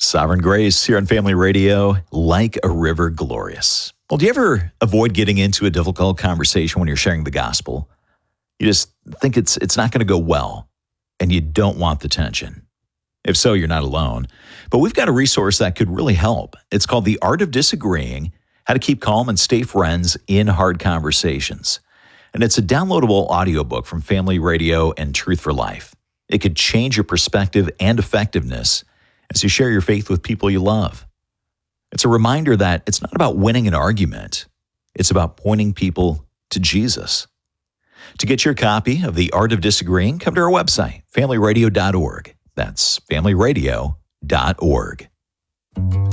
Sovereign Grace here on Family Radio, like a river glorious. Well, do you ever avoid getting into a difficult conversation when you're sharing the gospel? You just think it's not going to go well, and you don't want the tension. If so, you're not alone. But we've got a resource that could really help. It's called The Art of Disagreeing, How to Keep Calm and Stay Friends in Hard Conversations. And it's a downloadable audiobook from Family Radio and Truth for Life. It could change your perspective and effectiveness as you share your faith with people you love. It's a reminder that it's not about winning an argument. It's about pointing people to Jesus. To get your copy of The Art of Disagreeing, come to our website, familyradio.org. That's familyradio.org.